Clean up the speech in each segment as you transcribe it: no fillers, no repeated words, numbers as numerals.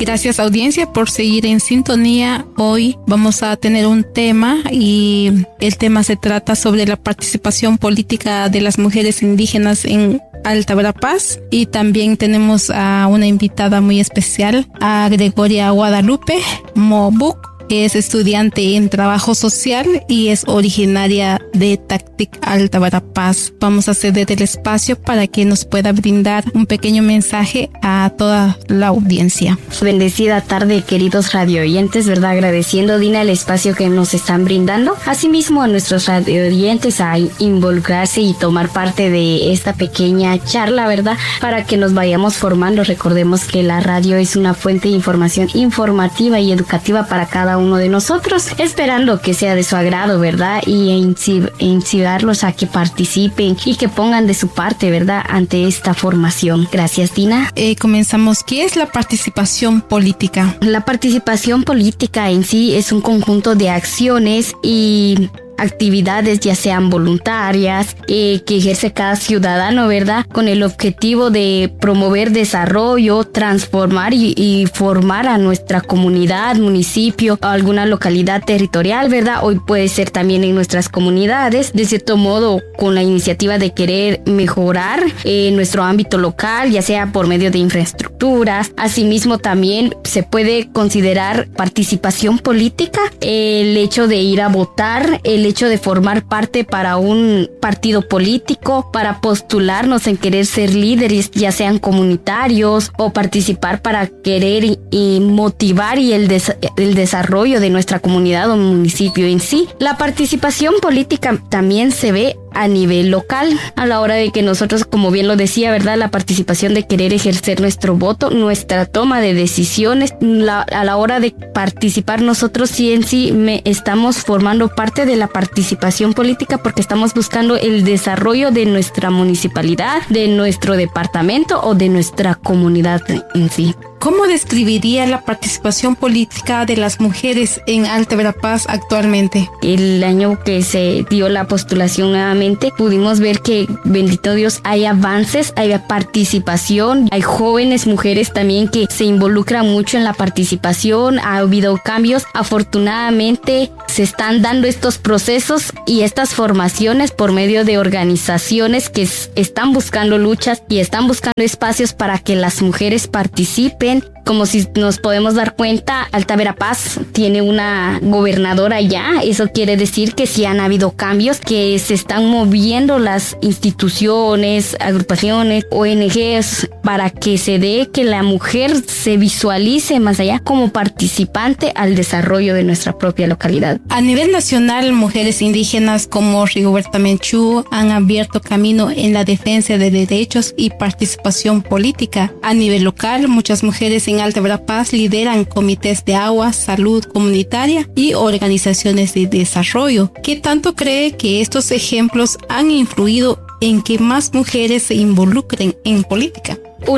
Gracias, audiencia, por seguir en sintonía. Hoy vamos a tener un tema y el tema se trata sobre la participación política de las mujeres indígenas en Alta Verapaz, y también tenemos a una invitada muy especial, a Gregoria Guadalupe Mobuc, que es estudiante en trabajo social y es originaria de Tactic, Alta Verapaz. Vamos a ceder el espacio para que nos pueda brindar un pequeño mensaje a toda la audiencia. Bendecida tarde, queridos radio oyentes, ¿verdad? Agradeciendo, Dina, el espacio que nos están brindando. Asimismo, a nuestros radio oyentes a involucrarse y tomar parte de esta pequeña charla, ¿verdad? Para que nos vayamos formando. Recordemos que la radio es una fuente de información informativa y educativa para cada uno de nosotros, esperando que sea de su agrado, ¿verdad? Y incitarlos a que participen y que pongan de su parte, ¿verdad? Ante esta formación. Gracias, Dina. Comenzamos. ¿Qué es la participación política? La participación política en sí es un conjunto de acciones y actividades, ya sean voluntarias, que ejerce cada ciudadano, ¿verdad? Con el objetivo de promover desarrollo, transformar y formar a nuestra comunidad, municipio o alguna localidad territorial, ¿verdad? Hoy puede ser también en nuestras comunidades, de cierto modo, con la iniciativa de querer mejorar nuestro ámbito local, ya sea por medio de infraestructuras. Asimismo, también se puede considerar participación política el hecho de ir a votar, el hecho de formar parte para un partido político, para postularnos en querer ser líderes, ya sean comunitarios, o participar para querer y motivar y el desarrollo de nuestra comunidad o municipio en sí. La participación política también se ve a nivel local, a la hora de que nosotros, como bien lo decía, ¿verdad? La participación de querer ejercer nuestro voto, nuestra toma de decisiones, a la hora de participar nosotros sí en sí estamos formando parte de la participación política, porque estamos buscando el desarrollo de nuestra municipalidad, de nuestro departamento o de nuestra comunidad en sí. ¿Cómo describiría la participación política de las mujeres en Alta Verapaz actualmente? El año que se dio la postulación nuevamente, pudimos ver que, bendito Dios, hay avances, hay participación, hay jóvenes mujeres también que se involucran mucho en la participación, ha habido cambios. Afortunadamente se están dando estos procesos y estas formaciones por medio de organizaciones que están buscando luchas y están buscando espacios para que las mujeres participen. Como si nos podemos dar cuenta, Alta Verapaz tiene una gobernadora ya. Eso quiere decir que sí han habido cambios, que se están moviendo las instituciones, agrupaciones, ONGs, para que se dé que la mujer se visualice más allá como participante al desarrollo de nuestra propia localidad. A nivel nacional, mujeres indígenas como Rigoberta Menchú han abierto camino en la defensa de derechos y participación política. A nivel local, muchas mujeres en Alta Verapaz lideran comités de agua, salud comunitaria y organizaciones de desarrollo. ¿Qué tanto cree que estos ejemplos han influido en que más mujeres se involucren en política?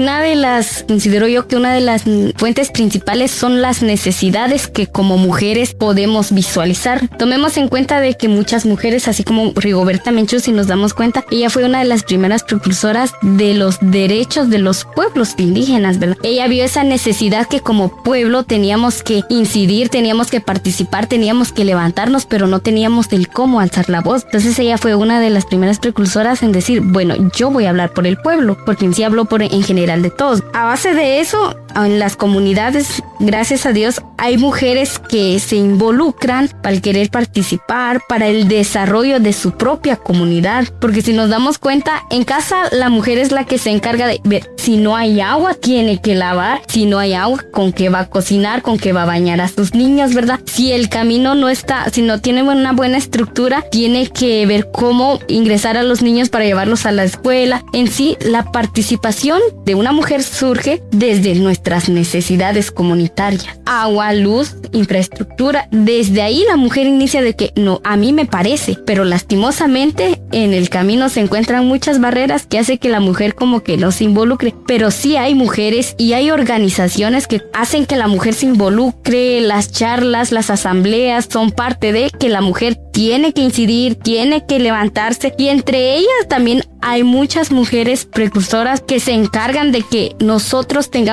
Considero yo que una de las fuentes principales son las necesidades que como mujeres podemos visualizar. Tomemos en cuenta de que muchas mujeres, así como Rigoberta Menchú, si nos damos cuenta, ella fue una de las primeras precursoras de los derechos de los pueblos indígenas, ¿verdad? Ella vio esa necesidad que como pueblo teníamos que incidir, teníamos que participar, teníamos que levantarnos, pero no teníamos el cómo alzar la voz. Entonces ella fue una de las primeras precursoras en decir, bueno, yo voy a hablar por el pueblo, porque en sí habló en general de todos. A base de eso, en las comunidades, gracias a Dios, hay mujeres que se involucran para el querer participar, para el desarrollo de su propia comunidad, porque si nos damos cuenta, en casa la mujer es la que se encarga de ver si no hay agua, tiene que lavar, si no hay agua, con qué va a cocinar, con qué va a bañar a sus niños, ¿verdad? Si el camino no está, si no tiene una buena estructura, tiene que ver cómo ingresar a los niños para llevarlos a la escuela. En sí, la participación de una mujer surge desde nuestras necesidades comunitarias. Agua, luz, infraestructura. Desde ahí la mujer inicia de que no, a mí me parece, pero lastimosamente en el camino se encuentran muchas barreras que hace que la mujer como que no se involucre. Pero sí hay mujeres y hay organizaciones que hacen que la mujer se involucre. Las charlas, las asambleas son parte de que la mujer tiene que incidir, tiene que levantarse, y entre ellas también hay muchas mujeres precursoras que se encargan de que nosotros tengamos esa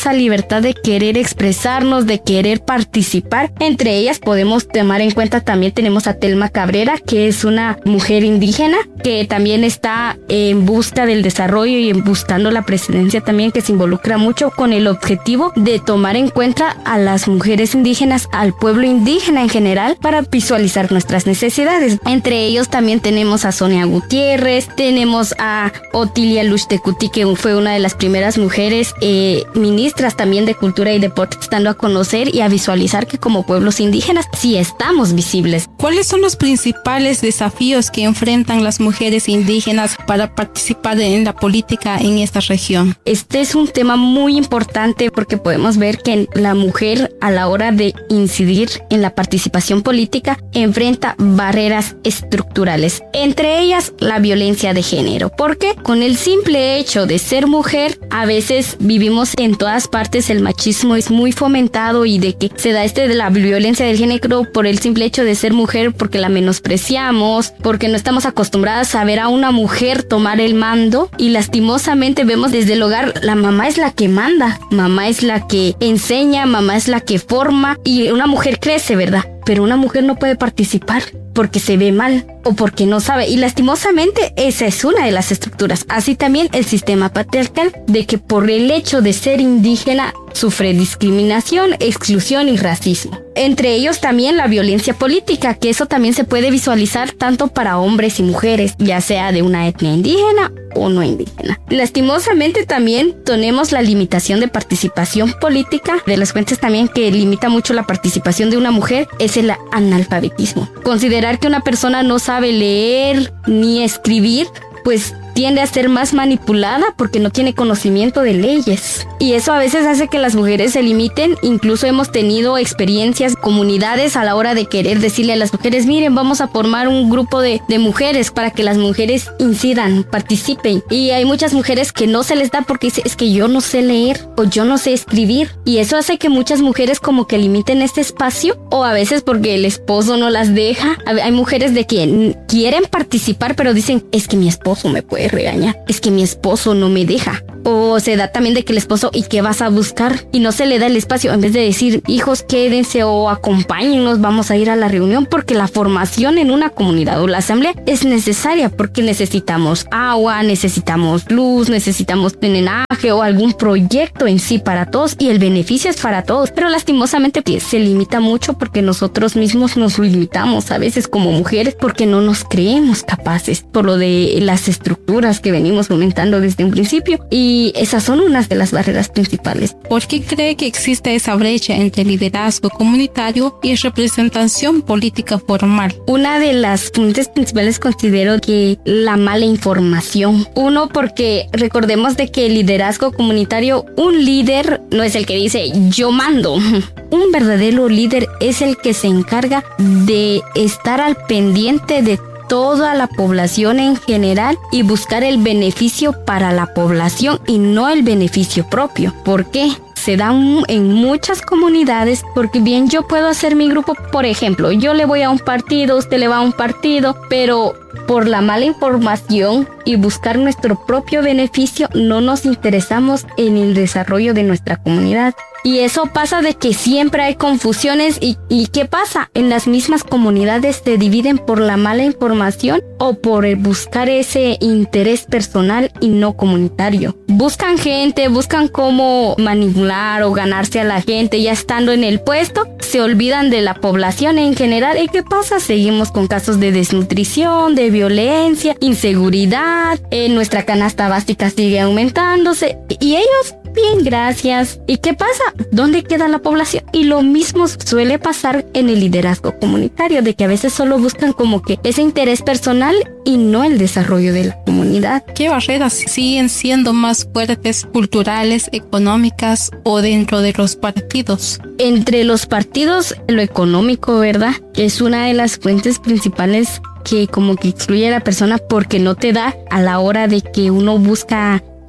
esa libertad de querer expresarnos, de querer participar. Entre ellas podemos tomar en cuenta, también tenemos a Telma Cabrera, que es una mujer indígena que también está en busca del desarrollo y en buscando la presidencia también, que se involucra mucho con el objetivo de tomar en cuenta a las mujeres indígenas, al pueblo indígena en general, para visualizar nuestras necesidades. Entre ellos también tenemos a Sonia Gutiérrez, tenemos a Otilia Luchtekuti, que fue una de las primeras mujeres ministras también de Cultura y Deportes, dando a conocer y a visualizar que como pueblos indígenas sí estamos visibles. ¿Cuáles son los principales desafíos que enfrentan las mujeres indígenas para participar en la política en esta región? Este es un tema muy importante porque podemos ver que la mujer, a la hora de incidir en la participación política, enfrenta barreras estructurales, entre ellas la violencia de género. ¿Por qué? Con el simple hecho de ser mujer, a veces vivimos en todas partes, el machismo es muy fomentado y de que se da de la violencia del género por el simple hecho de ser mujer, porque la menospreciamos, porque no estamos acostumbradas a ver a una mujer tomar el mando, y lastimosamente vemos desde el hogar, la mamá es la que manda, mamá es la que enseña, mamá es la que forma, y una mujer crece, ¿verdad? Pero una mujer no puede participar porque se ve mal o porque no sabe, y lastimosamente esa es una de las estructuras. Así también el sistema patriarcal, de que por el hecho de ser indígena sufre discriminación, exclusión y racismo. Entre ellos también la violencia política, que eso también se puede visualizar tanto para hombres y mujeres, ya sea de una etnia indígena o no indígena. Lastimosamente también tenemos la limitación de participación política. De las fuentes también que limita mucho la participación de una mujer es el analfabetismo. Considerar que una persona no sabe leer ni escribir, pues tiende a ser más manipulada porque no tiene conocimiento de leyes. Y eso a veces hace que las mujeres se limiten. Incluso hemos tenido experiencias, comunidades a la hora de querer decirle a las mujeres, miren, vamos a formar un grupo de mujeres para que las mujeres incidan, participen. Y hay muchas mujeres que no se les da porque dicen, es que yo no sé leer o yo no sé escribir. Y eso hace que muchas mujeres como que limiten este espacio, o a veces porque el esposo no las deja. Hay mujeres de que quieren participar pero dicen, es que mi esposo me puede regañar, es que mi esposo no me deja. O se da también de que el esposo, ¿y qué vas a buscar? Y no se le da el espacio, en vez de decir, hijos, quédense o acompáñennos, vamos a ir a la reunión, porque la formación en una comunidad o la asamblea es necesaria, porque necesitamos agua, necesitamos luz, necesitamos drenaje o algún proyecto en sí para todos, y el beneficio es para todos. Pero lastimosamente se limita mucho porque nosotros mismos nos limitamos a veces como mujeres porque no nos creemos capaces por lo de las estructuras que venimos fomentando desde un principio. Y esas son unas de las barreras principales. ¿Por qué cree que existe esa brecha entre liderazgo comunitario y representación política formal? Una de las fuentes principales considero que la mala información. Uno, porque recordemos de que el liderazgo comunitario, un líder no es el que dice yo mando. Un verdadero líder es el que se encarga de estar al pendiente de toda la población en general y buscar el beneficio para la población y no el beneficio propio. ¿Por qué? Se da en muchas comunidades, porque bien yo puedo hacer mi grupo, por ejemplo, yo le voy a un partido, usted le va a un partido, pero por la mala información y buscar nuestro propio beneficio no nos interesamos en el desarrollo de nuestra comunidad. Y eso pasa de que siempre hay confusiones. ¿Y qué pasa? En las mismas comunidades se dividen por la mala información o por el buscar ese interés personal y no comunitario. Buscan gente, buscan cómo manipular o ganarse a la gente ya estando en el puesto. Se olvidan de la población en general. ¿Y qué pasa? Seguimos con casos de desnutrición, de violencia, inseguridad. Nuestra canasta básica sigue aumentándose. Y ellos, bien, gracias. ¿Y qué pasa? ¿Dónde queda la población? Y lo mismo suele pasar en el liderazgo comunitario, de que a veces solo buscan como que ese interés personal y no el desarrollo de la comunidad. ¿Qué barreras siguen siendo más fuertes, culturales, económicas o dentro de los partidos? Entre los partidos, lo económico, ¿verdad? Es una de las fuentes principales que como que excluye a la persona, porque no te da a la hora de que uno busca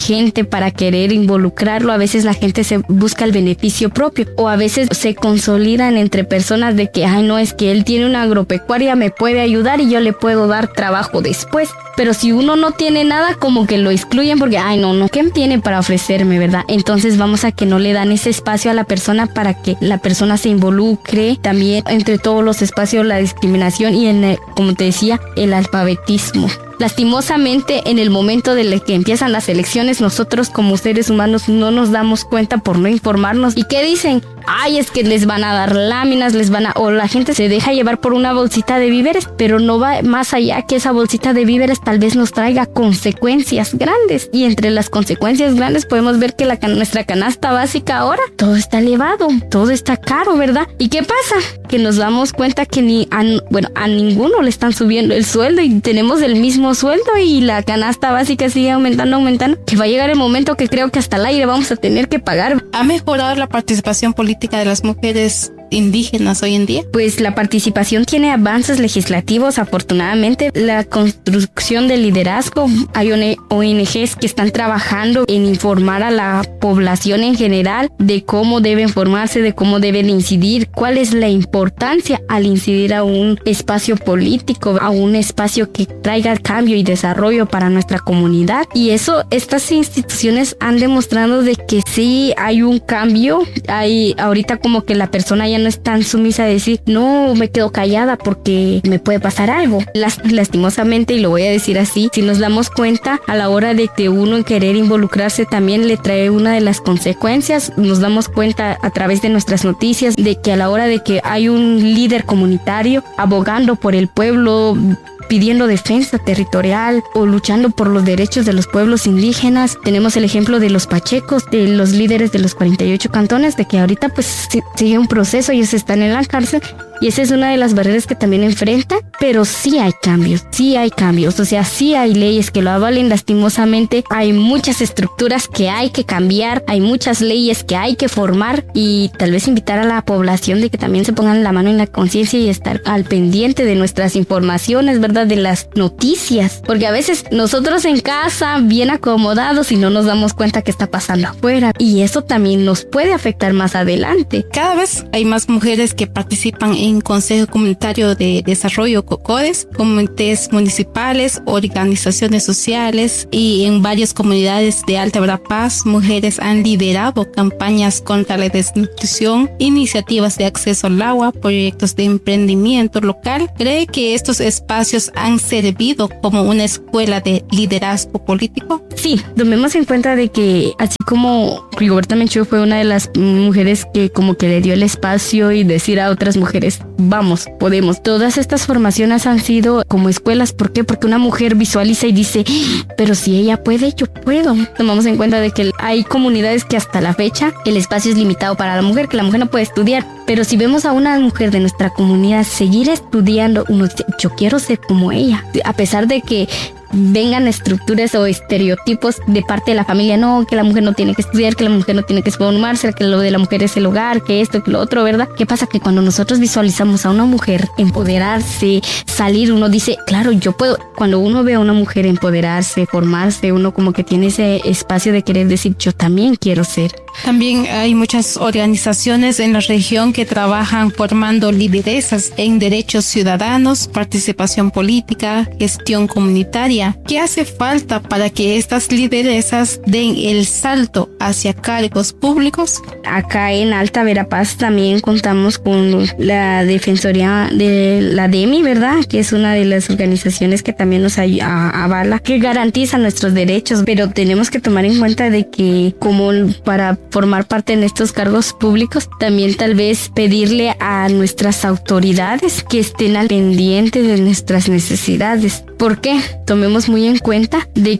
gente para querer involucrarlo. A veces la gente se busca el beneficio propio, o a veces se consolidan entre personas de que, ay, no, es que él tiene una agropecuaria, me puede ayudar y yo le puedo dar trabajo después. Pero si uno no tiene nada, como que lo excluyen porque, ay, no, ¿qué tiene para ofrecerme, verdad? Entonces vamos a que no le dan ese espacio a la persona para que la persona se involucre. También entre todos los espacios, la discriminación y, como te decía, el alfabetismo. Lastimosamente, en el momento de que empiezan las elecciones, nosotros como seres humanos no nos damos cuenta por no informarnos. ¿Y qué dicen? Ay, es que les van a dar láminas, o la gente se deja llevar por una bolsita de víveres, pero no va más allá que esa bolsita de víveres tal vez nos traiga consecuencias grandes. Y entre las consecuencias grandes podemos ver que nuestra canasta básica ahora, todo está elevado, todo está caro, ¿verdad? ¿Y qué pasa? Que nos damos cuenta que a ninguno le están subiendo el sueldo y tenemos el mismo sueldo y la canasta básica sigue aumentando, que va a llegar el momento que creo que hasta el aire vamos a tener que pagar. ¿Ha mejorado la participación política de las mujeres indígenas hoy en día? Pues la participación tiene avances legislativos, afortunadamente. La construcción del liderazgo, hay ONGs que están trabajando en informar a la población en general de cómo deben formarse, de cómo deben incidir, cuál es la importancia al incidir a un espacio político, a un espacio que traiga cambio y desarrollo para nuestra comunidad. Y eso, estas instituciones han demostrado de que sí hay un cambio. Hay ahorita como que la persona ya no es tan sumisa a decir, no, me quedo callada porque me puede pasar algo. Lastimosamente, y lo voy a decir así, si nos damos cuenta, a la hora de que uno querer involucrarse también le trae una de las consecuencias. Nos damos cuenta a través de nuestras noticias de que a la hora de que hay un líder comunitario abogando por el pueblo, pidiendo defensa territorial o luchando por los derechos de los pueblos indígenas. Tenemos el ejemplo de los pachecos, de los líderes de los 48 cantones, de que ahorita pues sigue un proceso, ellos están en la cárcel y esa es una de las barreras que también enfrentan, pero sí hay cambios, o sea, sí hay leyes que lo avalen. Lastimosamente hay muchas estructuras que hay que cambiar, hay muchas leyes que hay que formar y tal vez invitar a la población de que también se pongan la mano en la conciencia y estar al pendiente de nuestras informaciones, ¿verdad? De las noticias, porque a veces nosotros en casa bien acomodados y no nos damos cuenta que está pasando afuera y eso también nos puede afectar más adelante. Cada vez hay más mujeres que participan en Consejo Comunitario de Desarrollo, COCODES, comités municipales, organizaciones sociales y en varias comunidades de Alta Verapaz, mujeres han liderado campañas contra la desnutrición, iniciativas de acceso al agua, proyectos de emprendimiento local. ¿Cree que estos espacios han servido como una escuela de liderazgo político? Sí, tomemos en cuenta de que así como Rigoberta Menchú fue una de las mujeres que como que le dio el espacio y decir a otras mujeres, vamos, podemos. Todas estas formaciones han sido como escuelas. ¿Por qué? Porque una mujer visualiza y dice, pero si ella puede, yo puedo. Tomamos en cuenta de que hay comunidades que hasta la fecha el espacio es limitado para la mujer, que la mujer no puede estudiar. Pero si vemos a una mujer de nuestra comunidad seguir estudiando, uno dice, yo quiero ser como ella. A pesar de que vengan estructuras o estereotipos de parte de la familia, no, que la mujer no tiene que estudiar, que la mujer no tiene que formarse, que lo de la mujer es el hogar, que esto, que lo otro, ¿verdad? ¿Qué pasa? Que cuando nosotros visualizamos a una mujer empoderarse, salir, uno dice, claro, yo puedo. Cuando uno ve a una mujer empoderarse, formarse, uno como que tiene ese espacio de querer decir, yo también quiero ser. También hay muchas organizaciones en la región que trabajan formando lideresas en derechos ciudadanos, participación política, gestión comunitaria. ¿Qué hace falta para que estas lideresas den el salto hacia cargos públicos? Acá en Alta Verapaz también contamos con la Defensoría de la DEMI, ¿verdad? Que es una de las organizaciones que también nos avala, que garantiza nuestros derechos, pero tenemos que tomar en cuenta de que como para formar parte en estos cargos públicos, también tal vez pedirle a nuestras autoridades que estén al pendiente de nuestras necesidades. ¿Por qué? Tomemos muy en cuenta de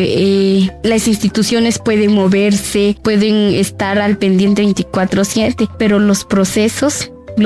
que las instituciones pueden moverse, pueden estar al pendiente 24/7, pero los procesos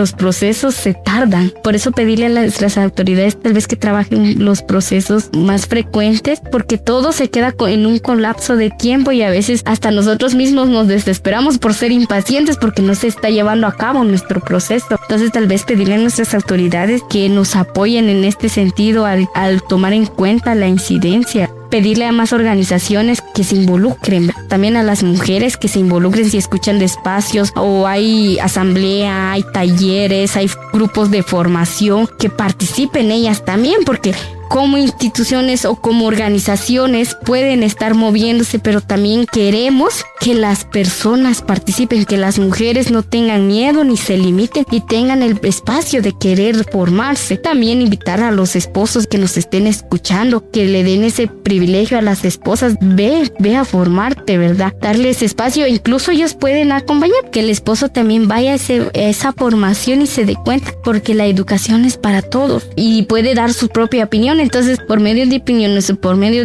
se tardan. Por eso pedirle a nuestras autoridades tal vez que trabajen los procesos más frecuentes, porque todo se queda en un colapso de tiempo y a veces hasta nosotros mismos nos desesperamos por ser impacientes porque no se está llevando a cabo nuestro proceso. Entonces tal vez pedirle a nuestras autoridades que nos apoyen en este sentido al tomar en cuenta la incidencia. pedirle a más organizaciones que se involucren, también a las mujeres que se involucren si escuchan de espacios o hay asamblea, hay talleres, hay grupos de formación, que participen ellas también, porque como instituciones o como organizaciones pueden estar moviéndose, pero también queremos que las personas participen, que las mujeres no tengan miedo ni se limiten y tengan el espacio de querer formarse. También invitar a los esposos que nos estén escuchando, que le den ese privilegio a las esposas, ve a formarte, ¿verdad? Darles espacio, incluso ellos pueden acompañar, que el esposo también vaya a esa formación y se dé cuenta, porque la educación es para todos y puede dar su propia opinión. Entonces, por medio de opiniones, por medio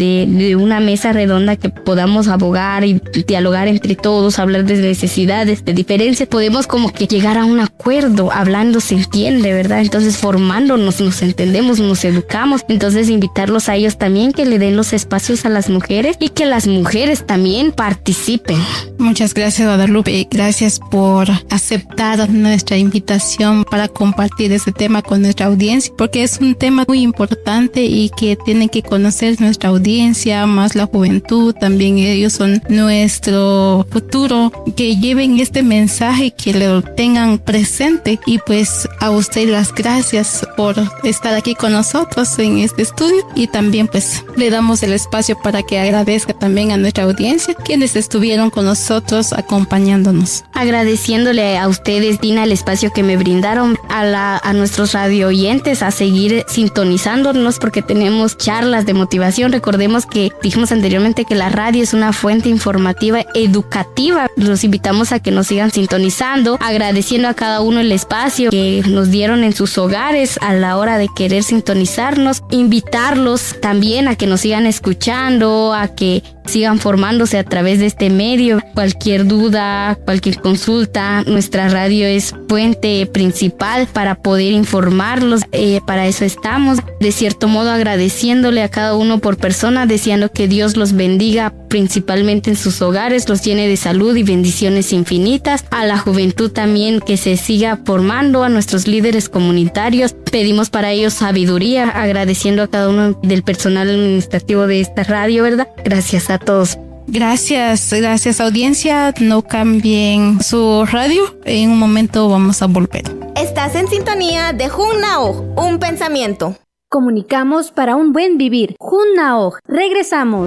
de una mesa redonda que podamos abogar y dialogar entre todos, hablar de necesidades, de diferencias, podemos como que llegar a un acuerdo, hablando se entiende, ¿verdad? Entonces, formándonos, nos entendemos, nos educamos. Entonces, invitarlos a ellos también, que le den los espacios a las mujeres y que las mujeres también participen. Muchas gracias, Guadalupe. Gracias por aceptar nuestra invitación para compartir este tema con nuestra audiencia, porque es un tema muy importante y que tienen que conocer nuestra audiencia, más la juventud. También ellos son nuestro futuro, que lleven este mensaje, que lo tengan presente. Y pues a usted las gracias por estar aquí con nosotros en este estudio, y también pues le damos el espacio para que agradezca también a nuestra audiencia quienes estuvieron con nosotros acompañándonos. Agradeciéndole a ustedes, Dina, el espacio que me brindaron, a nuestros radio oyentes, a seguir sintonizándonos, porque tenemos charlas de motivación. Recordemos que dijimos anteriormente que la radio es una fuente informativa educativa. Los invitamos a que nos sigan sintonizando, agradeciendo a cada uno el espacio que nos dieron en sus hogares a la hora de querer sintonizarnos. Invitarlos también a que nos sigan escuchando, a que sigan formándose a través de este medio. Cualquier duda, cualquier consulta, nuestra radio es fuente principal para poder informarlos. Para eso estamos. De cierto modo, agradeciéndole a cada uno por persona, deseando que Dios los bendiga principalmente en sus hogares, los llene de salud y bendiciones infinitas. A la juventud también, que se siga formando, a nuestros líderes comunitarios. Pedimos para ellos sabiduría, agradeciendo a cada uno del personal administrativo de esta radio, ¿verdad? Gracias a todos. Gracias audiencia. No cambien su radio. En un momento vamos a volver. Estás en sintonía de Junnaoj, un pensamiento. Comunicamos para un buen vivir. Junnaoj. Regresamos.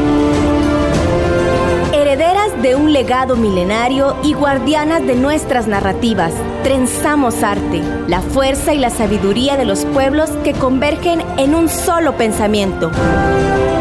Herederas de un legado milenario y guardianas de nuestras narrativas, trenzamos arte, la fuerza y la sabiduría de los pueblos que convergen en un solo pensamiento.